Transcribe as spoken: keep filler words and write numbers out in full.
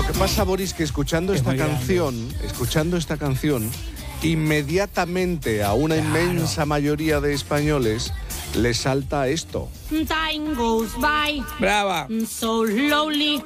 ¿Qué pasa, Boris? Que escuchando Es esta muy canción, escuchando esta canción, inmediatamente a una Claro. inmensa mayoría de españoles les salta esto. Time goes by Brava. so slowly.